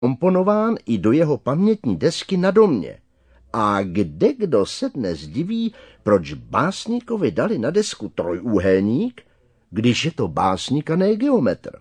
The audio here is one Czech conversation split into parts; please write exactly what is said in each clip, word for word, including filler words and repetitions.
komponován i do jeho pamětní desky na domě. A kde kdo se dnes diví, proč básníkovi dali na desku trojúhelník, když je to básník a ne geometr.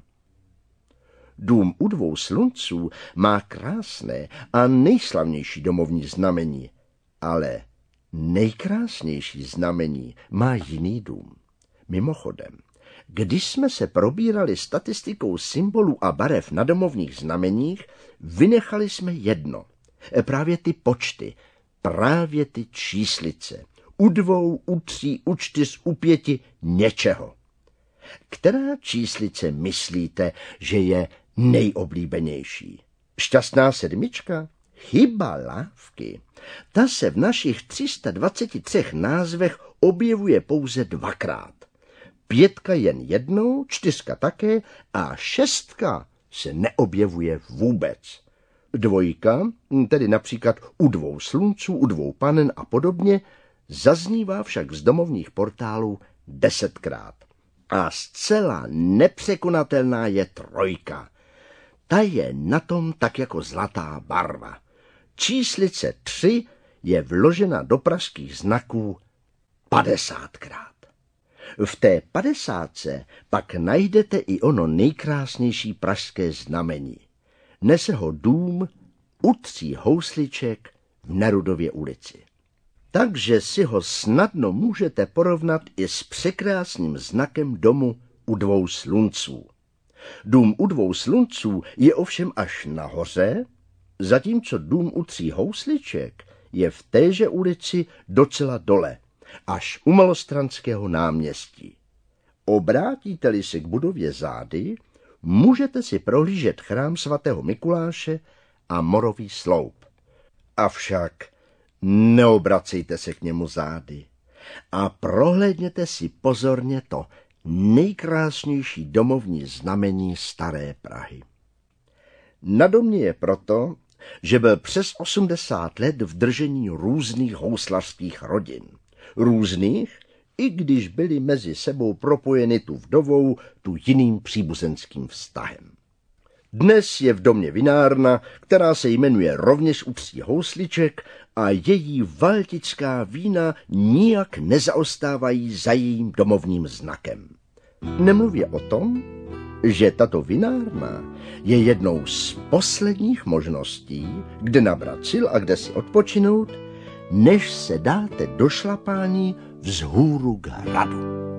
Dům u dvou slunců má krásné a nejslavnější domovní znamení, ale nejkrásnější znamení má jiný dům. Mimochodem, když jsme se probírali statistikou symbolů a barev na domovních znameních, vynechali jsme jedno, právě ty počty, právě ty číslice, u dvou, u tří, u čtyř, u pěti, něčeho. Která číslice myslíte, že je nejoblíbenější? Šťastná sedmička? Chyba lávky. Ta se v našich tři sta dvaceti třech názvech objevuje pouze dvakrát. Pětka jen jednou, čtyřka také a šestka se neobjevuje vůbec. Dvojka, tedy například u dvou slunců, u dvou panen a podobně, zaznívá však z domovních portálů desetkrát. A zcela nepřekonatelná je trojka. Ta je na tom tak jako zlatá barva. Číslice tři je vložena do pražských znaků padesátkrát. V té padesátce pak najdete i ono nejkrásnější pražské znamení. Nese ho dům u tří housliček v Nerudově ulici. Takže si ho snadno můžete porovnat i s překrásným znakem domu u dvou slunců. Dům u dvou slunců je ovšem až nahoře, zatímco dům u tří housliček je v téže ulici docela dole, až u Malostranského náměstí. Obrátíte-li se k budově zády, můžete si prohlížet chrám svatého Mikuláše a Morový sloup. Avšak neobracejte se k němu zády a prohlédněte si pozorně to nejkrásnější domovní znamení staré Prahy. Na domě je proto, že byl přes osmdesát let v držení různých houslařských rodin. Různých, i když byli mezi sebou propojeny tu vdovou, tu jiným příbuzenským vztahem. Dnes je v domě vinárna, která se jmenuje rovněž u tří housliček a její valtická vína nijak nezaostávají za jejím domovním znakem. Nemluvě o tom, že tato vinárna je jednou z posledních možností, kde nabrat sil a kde si odpočinout, než se dáte do šlapání vzhůru k hradu.